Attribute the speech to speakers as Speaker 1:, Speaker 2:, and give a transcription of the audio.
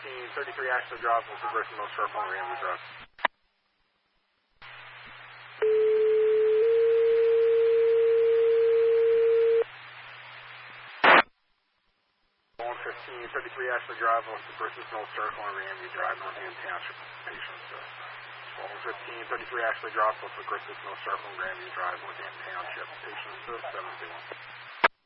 Speaker 1: 33 Ashley Drive, will progress Mill Circle on Ramsey Drive. 33 Ashley Drive, Los Brisbane Mill Circle on Ramsey Drive, Northampton Township. Patients. 1215, 33 Ashley Drive, Los Brisbane Mill Circle on Ramsey Drive, Northampton Township. Patients 721.